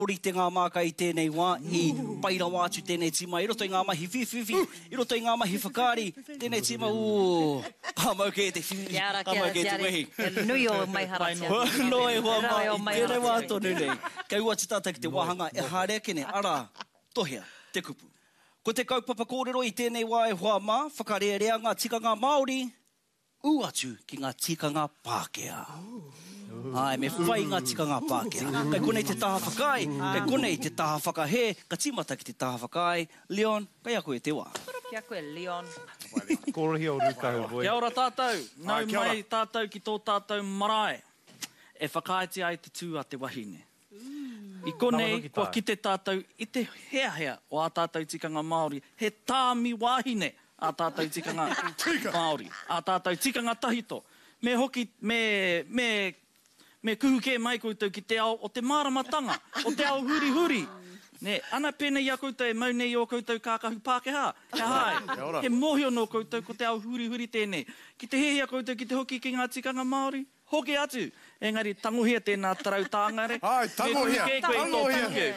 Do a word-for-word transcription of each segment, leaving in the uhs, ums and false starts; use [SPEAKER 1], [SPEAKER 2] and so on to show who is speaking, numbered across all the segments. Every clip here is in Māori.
[SPEAKER 1] Ori te ngā māka i tēnei wā, i paira wātu tēnei tima, i roto i ngā mahi whiwhiwi, i roto i ngā mahi whakari, tēnei tima, ū, ka mau ke te whiwhiwi, ka mau ke te wehi.
[SPEAKER 2] Nui o mai haratia.
[SPEAKER 1] No e hoa mai, kere wā tonu nei. Kei ua te tātai ki te wahanga, e hārea kene, ara, tohea, te kupu. Ko te kaupapa kōrero i tēnei wā e hoa mā, whakarearea ngā tikanga Māori, u atu ki ngā tikanga Pākehā. Ai, me whai ngā tikanga Pākehā. Kei konei te taha whakai, kei konei te taha whakahe, ka timata ki te taha whakai. Leon, kai a koe te wā.
[SPEAKER 2] Kia koe, Leon.
[SPEAKER 3] Korohi o Rukahu, boy.
[SPEAKER 4] Kia ora tātou. Nau mai tātou ki tō tātou marae. E whakaiti ai te tū a te wahine. I konei, kua ki te tātou, i te hea hea o a tātou tikanga Māori, he tāmi wahine a tātou tikanga Māori, a tātou tikanga tahito. Me hoki, me, me, me kuhuke mai koutou ki te ao o te māramatanga, o te ao huri huri. Ne, ana pēnei a koutou e mau nei o koutou kākahu Pākehā. He hai, he mohi no koutou ko te ao huri huri tēnei. Ki te hehi a koutou ki te hoki ki ngā tikanga Māori, hoki atu. Engari, tangohia tēnā tarau tāngare.
[SPEAKER 5] Ai, tangohia, tangohia.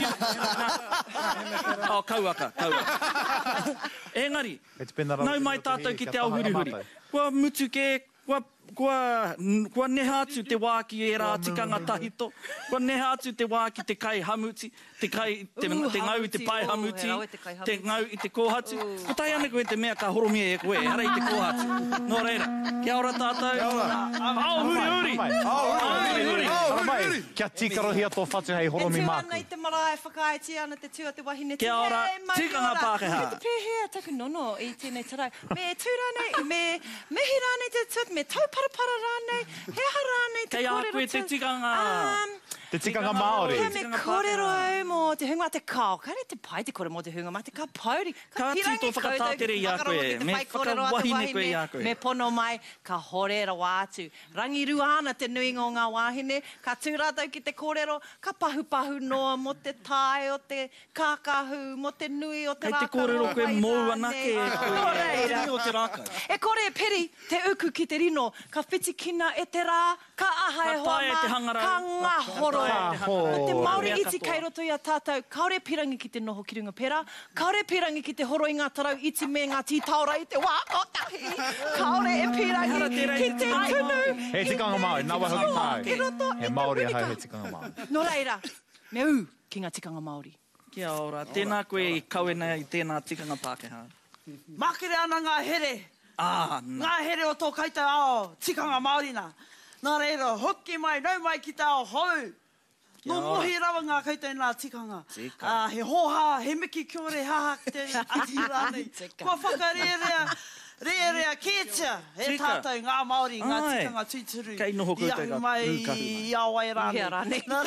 [SPEAKER 4] O, kauaka, kauaka. Engari, nau mai tātou ki te ao huri huri. Kua mutu ke, kua, kua, kua neha atu te wā ki e rā tikanga tahito. Kua neha atu te wā ki te kai hamuti, te kai, te, te ngau i te pai hamuti, te ngau i te kōhatu. Ko tai ana koe te mea ka horomia e koe, hara i te kōhatu. Nō reira, kia ora tātou.
[SPEAKER 5] Kia ora.
[SPEAKER 4] Ao huri huri.
[SPEAKER 5] Ao huri huri. Ao huri huri.
[SPEAKER 3] Kia tikarohia tō whatu hei horomi
[SPEAKER 2] E tū
[SPEAKER 3] māku.
[SPEAKER 2] ana i te marae whakaiti ana te tū a te wahine.
[SPEAKER 4] Kia ora, tikanga Pākehā.
[SPEAKER 2] Me te pēhea taku nono i tēnei tarai. Me tū rānei, me mehi rānei te tūt, me tauparapara rānei, hea rānei te
[SPEAKER 4] Kei a
[SPEAKER 2] kōrero
[SPEAKER 4] koe te
[SPEAKER 2] tū.
[SPEAKER 4] tikanga.
[SPEAKER 2] Um,
[SPEAKER 3] Te tikanga Māori.
[SPEAKER 2] Kia me kōrero au mō te hunga te kao. Kare te pai te kore mō te hunga, ma te ka pauri.
[SPEAKER 4] Ka tito whakatātere i a koe, me whakawahine koe i a koe.
[SPEAKER 2] Me pono mai, ka horera wātu. Rangiru ana te nui ngō ngā wāhine, ka tūrātau ki te kōrero, ka pahu pahu noa mo te tae o te kākahu, mo te nui o te
[SPEAKER 4] Kei te
[SPEAKER 2] rākau.
[SPEAKER 4] kōrero koe mou anake e koe.
[SPEAKER 1] Te o te rākau.
[SPEAKER 2] E kore e peri, te uku ki te rino, ka whitikina e te rā, ka aha e
[SPEAKER 4] Ka
[SPEAKER 2] hoa
[SPEAKER 4] tae e te
[SPEAKER 2] mā,
[SPEAKER 4] hangarau.
[SPEAKER 2] ka ngahoro.
[SPEAKER 4] Ka tae e te hangarau.
[SPEAKER 2] Te Māori
[SPEAKER 4] Mea
[SPEAKER 2] iti
[SPEAKER 4] katoa.
[SPEAKER 2] kei roto i a tātou, kaore pirangi ki te noho ki runga pera, kaore pirangi ki te horo i ngā tarau iti me ngā tītaura i te wā otahi, kaore e pirangi ki te tunu.
[SPEAKER 3] He tikanga Māori, nā wahoki
[SPEAKER 2] Ki
[SPEAKER 3] tāu.
[SPEAKER 2] roto i
[SPEAKER 3] He
[SPEAKER 2] te
[SPEAKER 3] Māori
[SPEAKER 2] Amerika.
[SPEAKER 3] ahau he tikanga Māori.
[SPEAKER 2] Nō reira, me u ki ngā tikanga Māori.
[SPEAKER 4] Kia ora, tēnā koe i kauena i tēnā tikanga Pākehā.
[SPEAKER 6] Makere ana ngā here.
[SPEAKER 4] Ah, nā.
[SPEAKER 6] Ngā here o tō kaita ao, tikanga Māorina. Nā reira, hoki mai, nau mai ki te ao hou. No mohi rawa ngā kaita i nā tikanga.
[SPEAKER 4] Tika.
[SPEAKER 6] Ah, he hoha, he miki kiore haha ki te ati rānei. Kua whakarerea, rearea kētia. He
[SPEAKER 4] Tika.
[SPEAKER 6] tātou ngā Māori, ngā
[SPEAKER 4] Ai.
[SPEAKER 6] tikanga tūturu.
[SPEAKER 4] Kei noho koutou
[SPEAKER 6] I
[SPEAKER 4] ka
[SPEAKER 6] ahu mai
[SPEAKER 4] Rukahu.
[SPEAKER 6] i awai rānei.
[SPEAKER 2] Ia rānei.
[SPEAKER 6] Nā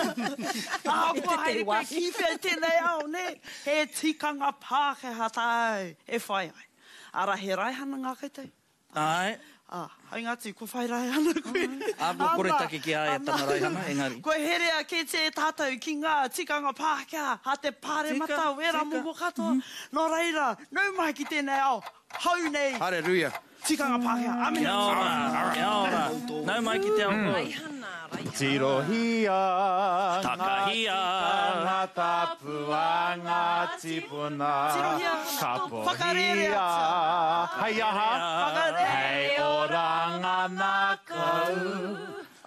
[SPEAKER 6] reira. Ah, kua haere koe kiwhia tēnei ao, ne? He tikanga Pākehā tāu. E whai ai. Ara he raihana ngā kaitai.
[SPEAKER 4] Ai,
[SPEAKER 6] Ah, hai ngāti, ko whai raihana koe.
[SPEAKER 4] a ko kore take ki ai a tana raihana, engari.
[SPEAKER 6] Koe herea ke te tātou ki ngā tikanga Pākehā, ha te pāre
[SPEAKER 4] Tika,
[SPEAKER 6] mata, wera
[SPEAKER 4] tika.
[SPEAKER 6] mō katoa. Nō reira, nau mai ki tēnei ao, hau nei,
[SPEAKER 5] Hallelujah.
[SPEAKER 6] tikanga Pākehā. Amina.
[SPEAKER 4] Kia ora, kia ora. Nau mai ki te ao koe.
[SPEAKER 2] Raihana, raihana.
[SPEAKER 3] Tirohia,
[SPEAKER 4] Takahia.
[SPEAKER 3] ngā tapua, ngā tipuna,
[SPEAKER 6] Tirohia.
[SPEAKER 3] ka
[SPEAKER 6] Whakarerea
[SPEAKER 3] pohia, hei aha,
[SPEAKER 6] Whakarerea.
[SPEAKER 3] hei oranga nā kau,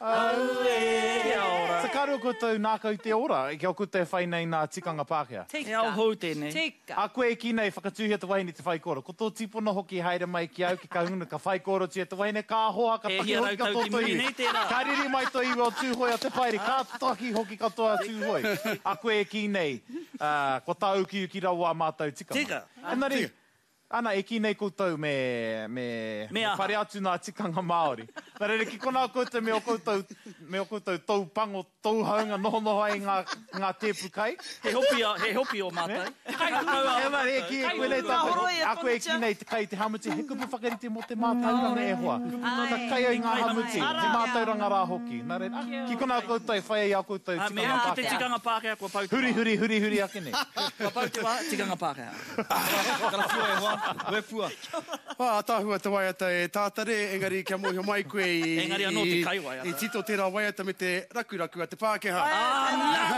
[SPEAKER 3] au e.
[SPEAKER 4] Kia ora.
[SPEAKER 3] Sa karu koutou nā kau te ora, e kia koutou whai nei nā tikanga Pākehā.
[SPEAKER 4] E au hou tēnei.
[SPEAKER 2] Tika.
[SPEAKER 3] A koe ki nei whakatūhia te wahine te whaikoro. Ko tō tipuna hoki haere mai ki au ki kahuna ka whaikoro tia te wahine ka hoa ka
[SPEAKER 4] E
[SPEAKER 3] taki
[SPEAKER 4] hia
[SPEAKER 3] hoki ka
[SPEAKER 4] rautau ki
[SPEAKER 3] tōtoi.
[SPEAKER 4] muri nei tērā.
[SPEAKER 3] Ka riri mai tō iwa o tūhoi a te whaere. Ka taki hoki katoa tūhoi. A koe ki nei. Uh, ko tā uki uki rau a mātou tikanga.
[SPEAKER 4] Tika.
[SPEAKER 3] Engari, ana e ki nei koutou me, me,
[SPEAKER 4] Me aha.
[SPEAKER 3] whare atu nā tikanga Māori. Nā reire, ki kona koutou me o koutou, me o koutou tau pango, tau haunga, noho noho ai ngā, ngā tēpu kai.
[SPEAKER 4] He hopi, a, he hopi o mātai. Kai kakau
[SPEAKER 3] E mare, e ki e koe nei tātou.
[SPEAKER 6] Ahoi e
[SPEAKER 3] A koe e
[SPEAKER 6] tonutia.
[SPEAKER 3] ki nei te kai te hamuti. He kupu whakarite mo te mātauranga e hoa. Ta kai ai ngā hamuti. Te mātauranga rā hoki. Nā re, ah, ki kona koutou e whai ai a koutou
[SPEAKER 4] A mea,
[SPEAKER 3] tikanga
[SPEAKER 4] ki te
[SPEAKER 3] Pākehā.
[SPEAKER 4] tikanga Pākehā, kua pau te
[SPEAKER 3] Huri,
[SPEAKER 4] wā.
[SPEAKER 3] huri, huri, huri ake nei.
[SPEAKER 4] Kua pau te wā, tikanga Pākehā.
[SPEAKER 1] Kara whio e hoa, koe pua.
[SPEAKER 5] Wā, tāhua te waiata e tātare, engari kia mohio mai koe i...
[SPEAKER 4] Engari anō te kai waiata.
[SPEAKER 5] I tito tērā waiata me te rakuraku a te Pākehā.
[SPEAKER 4] Ah, nā.